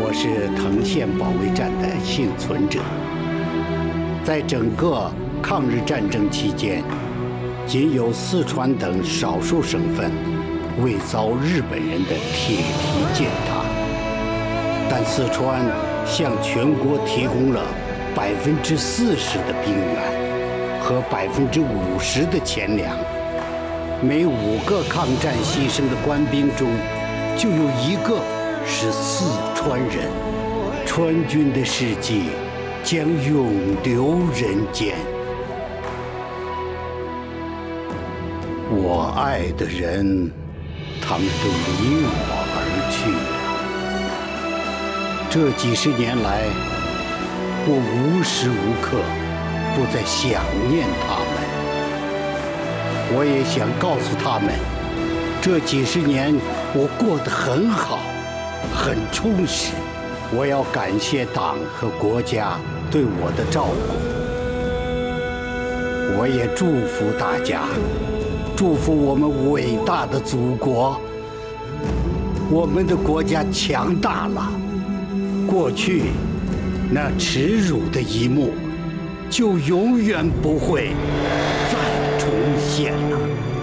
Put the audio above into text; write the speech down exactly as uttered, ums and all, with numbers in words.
我是藤县保卫战的幸存者，在整个抗日战争期间，仅有四川等少数省份未遭日本人的铁蹄践踏，但四川向全国提供了百分之四十的兵源和百分之五十的钱粮，每五个抗战牺牲的官兵中，就有一个是四川人。川军的事迹将永留人间。我爱的人，他们都离我而去了。这几十年来，我无时无刻不在想念他们。我也想告诉他们，这几十年我过得很好，很充实。我要感谢党和国家对我的照顾。我也祝福大家，祝福我们伟大的祖国。我们的国家强大了，过去那耻辱的一幕就永远不会再重现了。